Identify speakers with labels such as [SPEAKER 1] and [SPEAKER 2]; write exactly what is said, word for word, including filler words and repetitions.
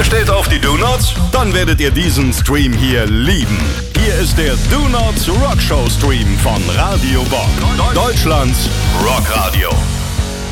[SPEAKER 1] Ihr steht auf die Do-Nots? Dann werdet ihr diesen Stream hier lieben. Hier ist der Do-Nots Rock Show Stream von Radio Bock. Deutschlands Rockradio.